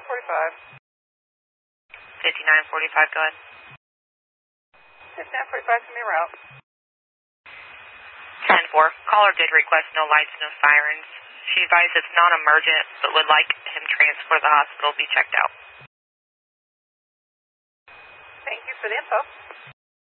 5945. 5945, go ahead. 5945 can be route. 10-4. Caller did request no lights, no sirens. She advised it's non-emergent, but would like him transferred to the hospital to be checked out. Thank you for the info.